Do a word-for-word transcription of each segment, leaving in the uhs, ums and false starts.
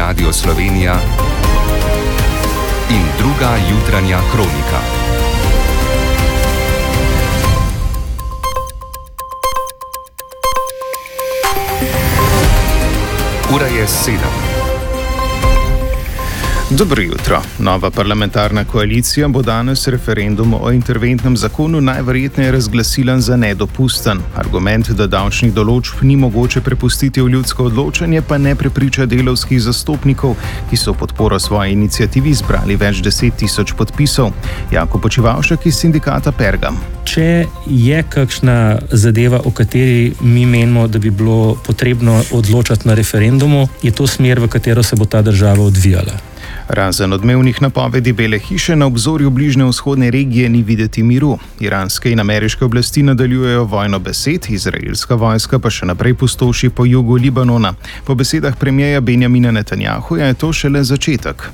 Radio Slovenija in druga jutranja kronika. Ura je sedem. Dobro jutro. Nova parlamentarna koalicija bo danes referendum o interventnem zakonu najverjetneje razglasila za nedopusten. Argument, da davčnih določb ni mogoče prepustiti v ljudsko odločanje, pa ne prepriča delavskih zastopnikov, ki so v podporo svoji iniciativi zbrali več deset tisoč podpisov. Jako Počivavšek iz sindikata Pergam. Če je kakšna zadeva, o kateri mi menimo, da bi bilo potrebno odločati na referendumu, je to smer, v katero se bo ta država odvijala. Razen odmevnih napovedi Bele hiše, na obzorju bližnje vzhodne regije ni videti miru. Iranske in ameriške oblasti nadaljujejo vojno besed, izraelska vojska pa še naprej pustoši po jugu Libanona. Po besedah premierja Benjamina Netanjahuja je to šele začetek.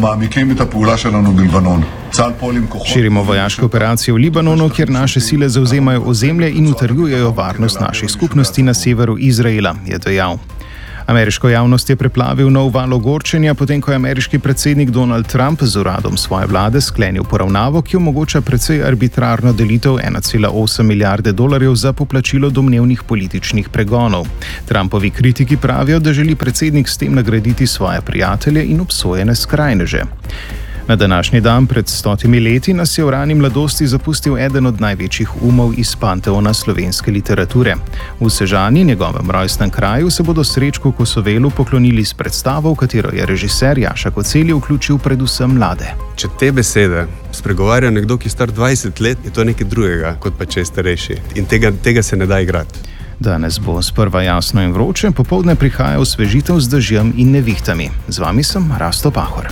Širimo vojaške operacije v Libanonu, kjer naše sile zavzemajo ozemlje in utrjujejo varnost naših skupnosti na severu Izraela, je dejal. Ameriško javnost je preplavil nov val ogorčenja, potem ko je ameriški predsednik Donald Trump z uradom svoje vlade sklenil poravnavo, ki omogoča precej arbitrarno delitev ena cela osem milijarde dolarjev za poplačilo domnevnih političnih pregonov. Trumpovi kritiki pravijo, da želi predsednik s tem nagraditi svoje prijatelje in obsojene skrajneže. Na današnji dan pred stotimi leti nas je v rani mladosti zapustil eden od največjih umov iz panteona slovenske literature. V Sežani, njegovem rojstnem kraju, se bodo Srečku Kosovelu poklonili s predstavo, v katero je režiser Jaša Kocelj vključil predvsem mlade. Če te besede spregovarja nekdo, ki je star dvajset let, je to nekaj drugega, kot pa če je starejši. In tega, tega se ne da igrati. Danes bo sprva jasno in vroče, popoldne prihaja osvežitev z dežjem in nevihtami. Z vami sem Rasto Pahor.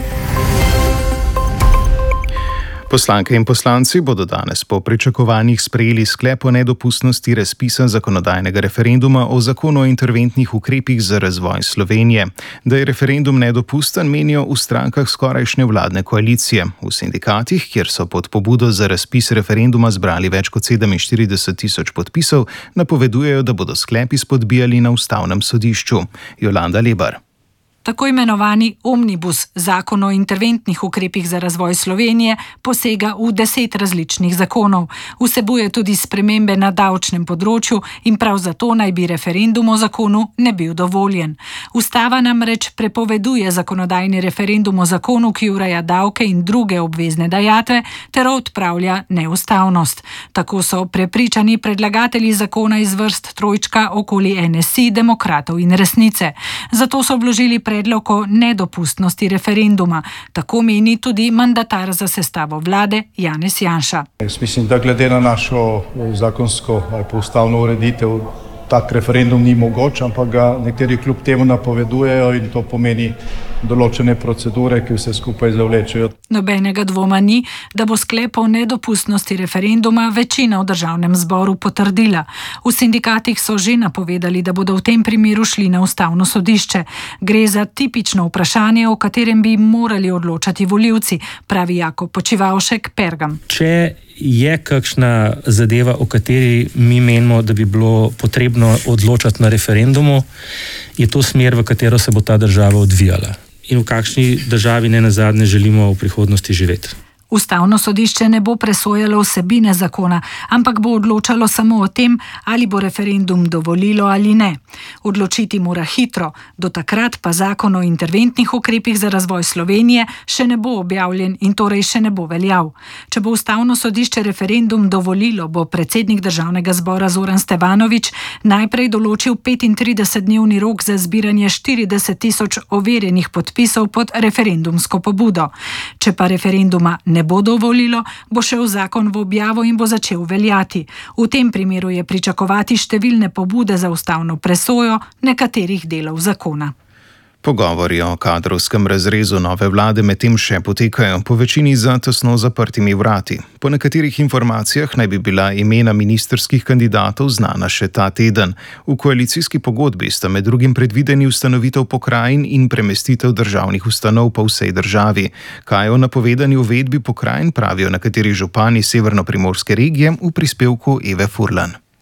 Poslanke in poslanci bodo danes po pričakovanjih sprejeli sklep o nedopustnosti razpisa zakonodajnega referenduma o zakonu o interventnih ukrepih za razvoj Slovenije. Da je referendum nedopusten, menijo v strankah skorajšnje vladne koalicije. V sindikatih, kjer so pod pobudo za razpis referenduma zbrali več kot sedeminštirideset tisoč podpisov, napovedujejo, da bodo sklep izpodbijali na ustavnem sodišču. Jolanda Lebar. Tako imenovani omnibus, zakon o interventnih ukrepih za razvoj Slovenije, posega v deset različnih zakonov. Vsebuje tudi spremembe na davčnem področju in prav zato naj bi referendum o zakonu ne bil dovoljen. Ustava namreč prepoveduje zakonodajni referendum o zakonu, ki ureja davke in druge obvezne dajatve, ter odpravlja neustavnost. Tako so prepričani predlagatelji zakona iz vrst trojčka okoli N S I, demokratov in resnice. Zato so vložili predlog o nedopustnosti referenduma. Tako meni tudi mandatar za sestavo vlade Janez Janša. Jaz mislim, da glede na našo zakonsko ali pa ustavno ureditev tak referendum ni mogoč, ampak ga nekateri kljub temu napovedujejo in to pomeni določene procedure, ki vse skupaj zavlečejo. Nobenega dvoma ni, da bo sklep o nedopustnosti referenduma večina v državnem zboru potrdila. V sindikatih so že napovedali, da bodo v tem primeru šli na ustavno sodišče. Gre za tipično vprašanje, o katerem bi morali odločati volivci, pravi Jako Počivavšek, Pergam. Če je kakšna zadeva, o kateri mi menimo, da bi bilo potrebno odločati na referendumu, je to smer, v katero se bo ta država odvijala. In v kakšni državi ne nazadnje želimo v prihodnosti živeti. Ustavno sodišče ne bo presojalo vsebine zakona, ampak bo odločalo samo o tem, ali bo referendum dovolilo ali ne. Odločiti mora hitro, do takrat pa zakon o interventnih ukrepih za razvoj Slovenije še ne bo objavljen in torej še ne bo veljav. Če bo ustavno sodišče referendum dovolilo, bo predsednik državnega zbora Zoran Stevanović najprej določil petintridesetdnevni rok za zbiranje štirideset tisoč overjenih podpisov pod referendumsko pobudo. Če pa referenduma ne ne bo dovolilo, bo šel zakon v objavo in bo začel veljati. V tem primeru je pričakovati številne pobude za ustavno presojo nekaterih delov zakona. Pogovori o kadrovskem razrezu nove vlade medtem še potekajo, po večini za tesno zaprtimi vrati. Po nekaterih informacijah naj bi bila imena ministrskih kandidatov znana še ta teden. V koalicijski pogodbi sta med drugim predvideni ustanovitev pokrajin in premestitev državnih ustanov po vsej državi. Kaj o napovedani uvedbi pokrajin pravijo nekateri župani severnoprimorske regije v prispevku Eve Furlan.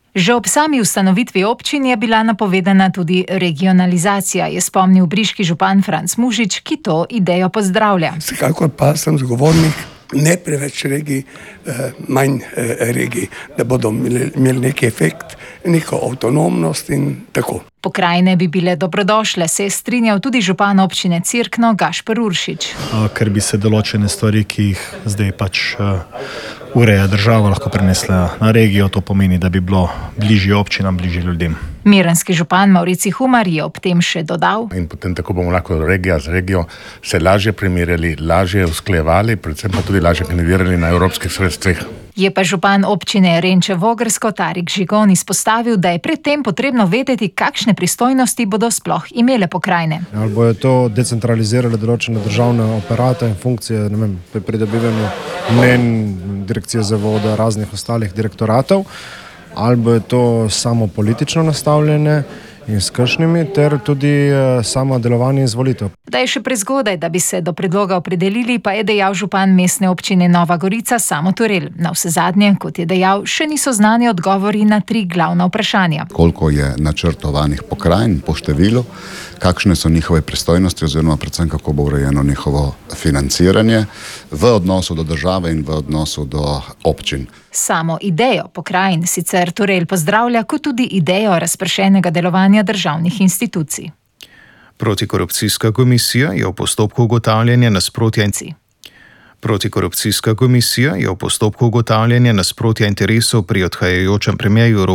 Že ob sami ustanovitvi občin je bila napovedana tudi regionalizacija, je spomnil briški župan Franc Mužič, ki to idejo pozdravlja. Vsekakor pa sem zagovornik ne preveč regij, manj regij, da bodo imeli neki efekt, neko avtonomnost in tako. Pokrajine bi bile dobrodošle, se je strinjal tudi župan občine Cerkno Gašper Uršič. Ker bi se določene stvari, ki jih zdaj pač ureja država, lahko prenesle na regijo, to pomeni, da bi bilo bližje občinam, bližje ljudem. Mirenski župan Maurici Humar je ob tem še dodal. In potem tako bomo lahko regija z regijo se lažje primerjali, lažje usklajevali, predvsem pa tudi lažje kandidirali na evropskih sredstvih. Je pa župan občine Renče Vogrsko Tarik Žigon izpostavil, da je pred tem potrebno vedeti, kakšne pristojnosti bodo sploh imele pokrajine. Ali bojo to decentralizirale določene državne operate in funkcije, ne vem, pri pridobivanju mnenj, direkcije za vode, raznih ostalih direktoratov, ali bojo to samo politično nastavljene in s kakšnimi, ter tudi samo delovanje izvolitev. Da je še prezgodaj, da bi se do predloga opredelili, pa je dejal župan mestne občine Nova Gorica Samo Turel. Navsezadnje, kot je dejal, še niso znani odgovori na tri glavna vprašanja. Koliko je načrtovanih pokrajin po številu, kakšne so njihove pristojnosti oziroma predvsem kako bo urejeno njihovo financiranje v odnosu do države in v odnosu do občin. Samo idejo pokrajin sicer Turel pozdravlja, kot tudi idejo razpršenega delovanja državnih institucij. Protikorupcijska komisija je v postopku ugotavljanja nasprotja Protikorupcijska komisija je v postopku ugotavljanja nasprotja interesov pri odhajajočem premierju